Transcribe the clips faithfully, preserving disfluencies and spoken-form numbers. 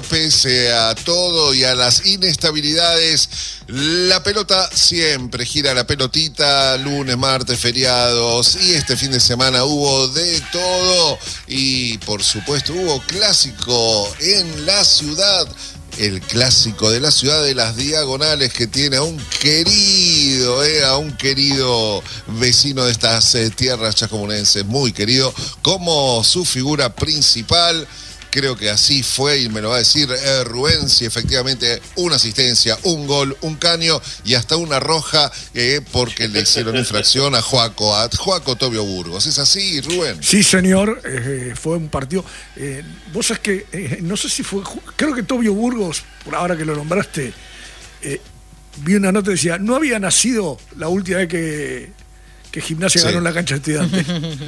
pese a todo y a las inestabilidades, la pelota siempre gira, la pelotita, lunes, martes, feriados, y este fin de semana hubo de todo, y por supuesto hubo clásico en la ciudad. El clásico de la ciudad de las Diagonales, que tiene a un querido, eh, a un querido vecino de estas eh, tierras chascomunenses, muy querido, como su figura principal. Creo que así fue y me lo va a decir eh, Rubén, si efectivamente una asistencia, un gol, un caño y hasta una roja eh, porque le hicieron infracción a Joaco, a Joaco Tobio Burgos. ¿Es así, Rubén? Sí, señor, eh, fue un partido. Eh, vos sabés que, eh, no sé si fue, creo que Tobio Burgos, por ahora que lo nombraste, eh, vi una nota que decía, no había nacido la última vez que... que Gimnasia sí. ganó en la cancha de Estudiantes.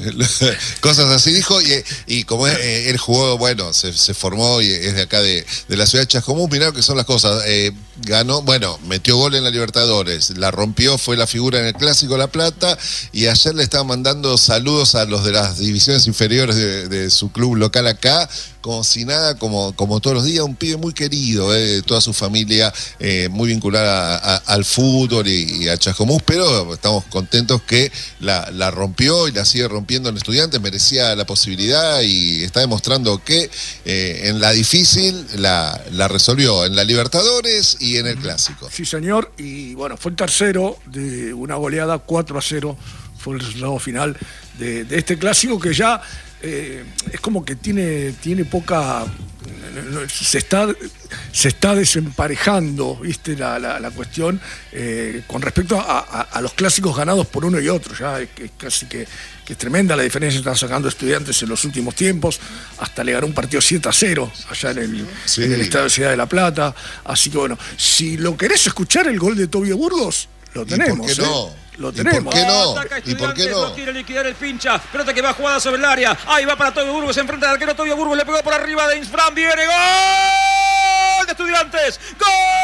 Cosas así dijo, y, y como es, eh, él jugó, bueno, se, se formó y es de acá de, de la ciudad de Chascomús, mirá que son las cosas. Eh, ganó, bueno, metió gol en la Libertadores, la rompió, fue la figura en el Clásico La Plata, y ayer le estaba mandando saludos a los de las divisiones inferiores de, de su club local acá, como si nada, como, como todos los días, un pibe muy querido, eh, toda su familia eh, muy vinculada a, a, al fútbol y, y a Chascomús, pero estamos contentos que la, la rompió y la sigue rompiendo en Estudiantes, merecía la posibilidad y está demostrando que eh, en la difícil la, la resolvió, en la Libertadores y en el Clásico. Sí, señor, y bueno, fue el tercero de una goleada, cuatro a cero, fue el resultado final de, de este Clásico que ya... Eh, es como que tiene, tiene poca... Se está, se está desemparejando, ¿viste? La, la, la cuestión eh, con respecto a, a, a los clásicos ganados por uno y otro. Ya es, es casi que, que es tremenda la diferencia que están sacando Estudiantes en los últimos tiempos. Hasta le ganó un partido siete a cero allá en el, sí. en el Estadio Ciudad de La Plata. Así que bueno, si lo querés escuchar el gol de Tobio Burgos, lo tenemos. ¿Y por qué no? ¿eh? Lo tenemos. ¿Y por qué no? ¿Y por qué no? Lo quiere liquidar el pincha. Pelota que va jugada sobre el área. Ahí va para Tobio Burgos. Enfrenta al arquero Tobio Burgos. Le pegó por arriba de Insfran. Viene. ¡Gol de Estudiantes! ¡Gol!